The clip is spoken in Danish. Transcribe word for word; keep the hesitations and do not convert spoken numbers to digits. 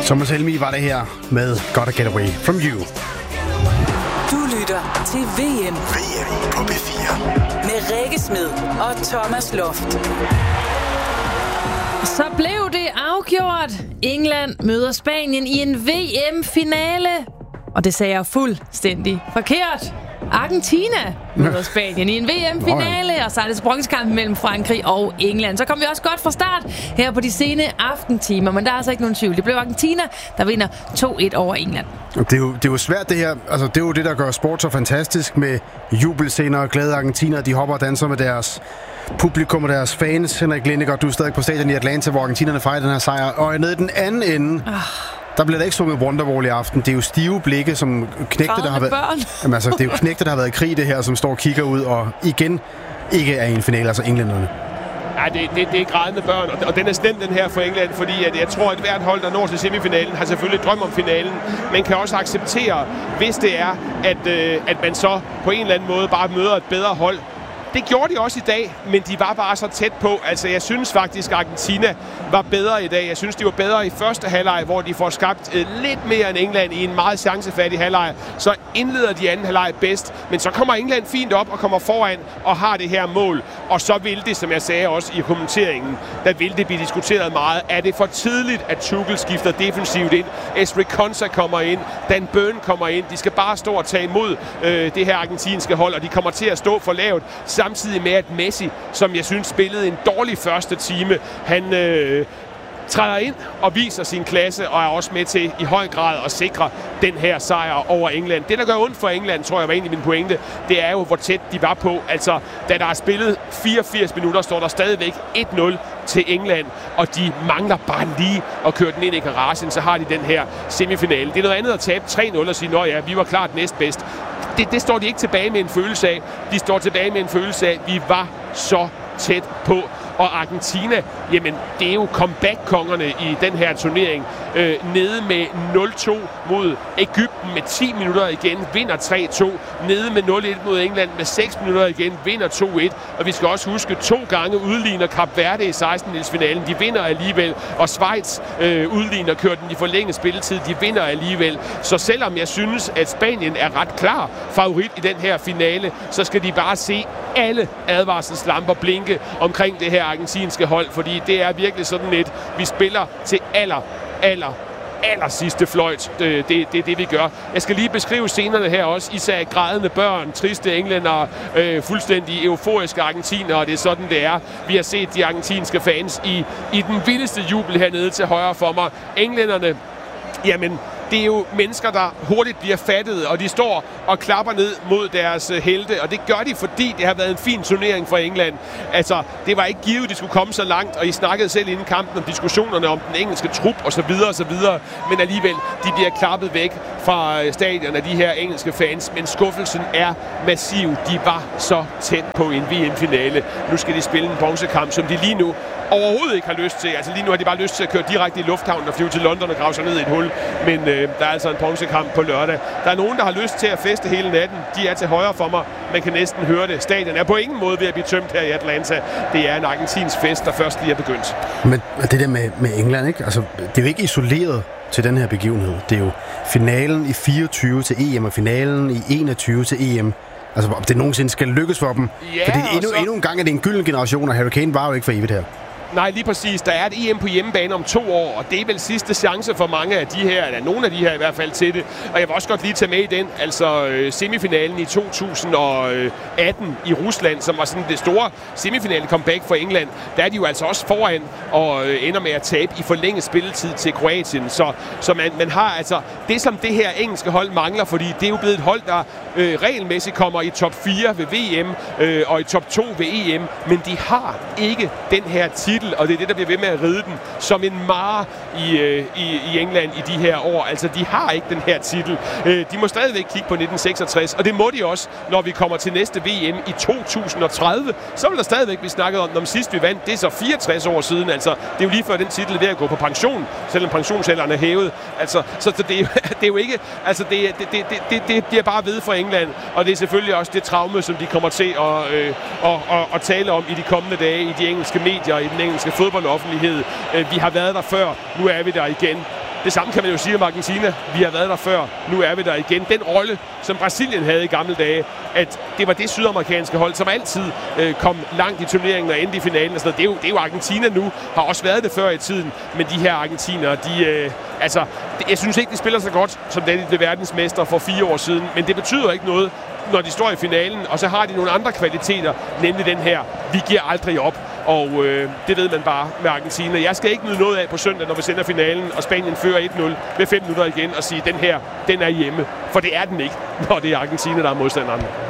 Thomas Helmig var det her med Gotta Get Away From You. Du lytter til V M. V M på P fire. Med Rikke Smed og Thomas Loft. Så blev det afgjort. England møder Spanien i en V M-finale. Og det sagde jeg fuldstændig forkert. Argentina møder Spanien i en V M-finale, og så er det bronzekampen mellem Frankrig og England. Så kom vi også godt fra start her på de sene aftentimer, men der er altså ikke nogen tvivl. Det blev Argentina, der vinder to et over England. Det er, jo, det er jo svært det her. Altså, det er jo det, der gør sport så fantastisk med jubelscener og glade argentiner. De hopper og danser med deres publikum og deres fans. Henrik Lindegaard, du er stadig på stadion i Atlanta, hvor argentinerne fejrer den her sejr. Og nede i den anden ende... Oh. Der bliver der ikke sunget Wonderwall i aften. Det er jo stive blikke, som knægte, der har været... Jamen, altså, det er jo knægte, der har været i krig, det her, som står og kigger ud, og igen ikke er i en finale, altså englænderne. Ja, det, det, det er grædende børn, og, og den er slem, den her for England, fordi at jeg tror, at hvert hold, der når til semifinalen, har selvfølgelig drøm om finalen. Man kan også acceptere, hvis det er, at, øh, at man så på en eller anden måde bare møder et bedre hold. Det gjorde de også i dag, men de var bare så tæt på. Altså, jeg synes faktisk, at Argentina var bedre i dag. Jeg synes, de var bedre i første halvleg, hvor de får skabt øh, lidt mere end England i en meget chancefattig halvleg. Så indleder de anden halvleg bedst, men så kommer England fint op og kommer foran og har det her mål. Og så vil det, som jeg sagde også i kommenteringen, der vil det blive diskuteret meget. Er det for tidligt, at Tuchel skifter defensivt ind? Ezri Konsa kommer ind, Dan Burn kommer ind. De skal bare stå og tage imod øh, det her argentinske hold, og de kommer til at stå for lavt. Samtidig med, at Messi, som jeg synes spillede en dårlig første time, han øh, træder ind og viser sin klasse, og er også med til i høj grad at sikre den her sejr over England. Det, der gør ondt for England, tror jeg var egentlig min pointe, det er jo, hvor tæt de var på. Altså, da der er spillet fireogfirs minutter, står der stadigvæk et nul til England, og de mangler bare lige at køre den ind i garagen, så har de den her semifinale. Det er noget andet at tabe tre nul og sige, nå ja, vi var klart næstbedst. Det, det står de ikke tilbage med en følelse af. De står tilbage med en følelse af, at vi var så tæt på. Og Argentina, jamen, det er jo comeback-kongerne i den her turnering. Øh, nede med nul to mod Egypten med ti minutter igen, vinder tre to. Nede med nul et mod England med seks minutter igen, vinder to et. Og vi skal også huske, to gange udligner Kap Verde i sekstendedelsfinalen. De vinder alligevel. Og Schweiz øh, udligner, kører den i forlænget spilletid. De vinder alligevel. Så selvom jeg synes, at Spanien er ret klar favorit i den her finale, så skal de bare se alle advarselslamper blinke omkring det her argentinske hold, fordi det er virkelig sådan et, vi spiller til aller, aller, aller sidste fløjt. Det, det, det er det, vi gør. Jeg skal lige beskrive scenerne her også. Især grædende børn, triste englænder, øh, fuldstændig euforiske argentinere, og det er sådan, det er. Vi har set de argentinske fans i, i den vildeste jubel hernede til højre for mig. Englænderne, jamen, det er jo mennesker, der hurtigt bliver fattet, og de står og klapper ned mod deres helte, og det gør de, fordi det har været en fin turnering for England. Altså, det var ikke givet, de skulle komme så langt, og I snakkede selv inden kampen om diskussionerne om den engelske trup og så videre og så videre, men alligevel, de bliver klappet væk fra stadion af de her engelske fans, men skuffelsen er massiv. De var så tæt på en V M-finale. Nu skal de spille en bronzekamp, som de lige nu overhovedet ikke har lyst til. Altså lige nu har de bare lyst til at køre direkte i lufthavnen og flyve til London og grave sig ned i et hul, men øh, der er altså en bronzekamp på lørdag. Der er nogen, der har lyst til at feste hele natten. De er til højre for mig. Man kan næsten høre det. Stadion er på ingen måde ved at blive tømt her i Atlanta. Det er en argentinsk fest, der først lige er begyndt. Men det der med, med England, ikke? Altså, det er jo ikke isoleret til den her begivenhed. Det er jo finalen i fireogtyve til E M og finalen i enogtyve til E M. Altså, om det nogensinde skal lykkes for dem. Ja, fordi endnu, så... endnu en gang er det en gylden generation, og Harry Kane var jo ikke for evigt her. Nej, lige præcis. Der er et E M på hjemmebane om to år, og det er vel sidste chance for mange af de her, eller nogle af de her i hvert fald til det. Og jeg vil også godt lige tage med i den, altså øh, semifinalen i to tusind atten i Rusland, som var sådan det store semifinale comeback for England. Der er de jo altså også foran og øh, ender med at tabe i forlænget spilletid til Kroatien. Så, så man, man har altså det, som det her engelske hold mangler, fordi det er jo blevet et hold, der øh, regelmæssigt kommer i top fire ved V M øh, og i top to ved E M, men de har ikke den her titel, og det er det, der bliver ved med at ride den som en mare i, øh, i, i England i de her år. Altså, de har ikke den her titel. Øh, de må stadigvæk kigge på nitten seksogtres, og det må de også, når vi kommer til næste V M i to tusind tredive. Så vil der stadigvæk blive snakket om, om sidst vi vandt. Det er så fireogtres år siden. Altså, det er jo lige før den titel er ved at gå på pension, selvom pensionsalderen er hævet. Altså, så det er, jo, det er jo ikke... Altså, det, det, det, det, det bliver bare ved for England, og det er selvfølgelig også det traume, som de kommer til at, øh, at, at, at tale om i de kommende dage i de engelske medier, i den engelske fodboldoffentlighed. Vi har været der før, nu er vi der igen. det samme kan man jo sige om Argentina. Vi har været der før, nu er vi der igen. Den rolle, som Brasilien havde i gamle dage, at det var det sydamerikanske hold, som altid øh, kom langt i turneringen og endte i finalen og sådan noget. Det er, jo, det er jo Argentina nu, har også været det før i tiden, men de her argentinere, de, øh, altså, jeg synes ikke, de spiller så godt, som da de blev verdensmestre for fire år siden, men det betyder ikke noget, når de står i finalen, og så har de nogle andre kvaliteter, nemlig den her, vi giver aldrig op. Og øh, det ved man bare med Argentina. Jeg skal ikke nyde noget af på søndag, når vi sender finalen, og Spanien fører et nul med fem minutter igen, og sige, den her, den er hjemme. For det er den ikke, når det er Argentina, der er modstanderen.